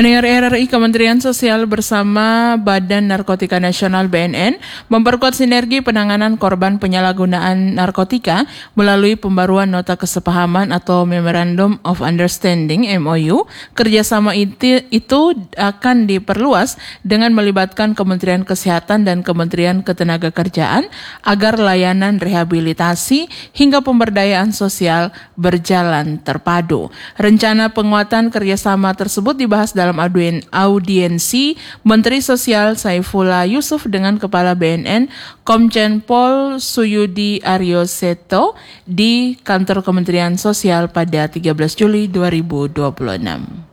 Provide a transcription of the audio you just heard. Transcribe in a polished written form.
Mayor RRI Kementerian Sosial bersama Badan Narkotika Nasional BNN memperkuat sinergi penanganan korban penyalahgunaan narkotika melalui pembaruan nota kesepahaman atau Memorandum of Understanding MOU. Kerjasama itu akan diperluas dengan melibatkan Kementerian Kesehatan dan Kementerian Ketenagakerjaan agar layanan rehabilitasi hingga pemberdayaan sosial berjalan terpadu. Rencana penguatan kerjasama tersebut dibahas dalam audiensi Menteri Sosial Saifullah Yusuf dengan Kepala BNN Komjen Pol Suyudi Aryo Seto di kantor Kementerian Sosial pada 13 Juli 2026.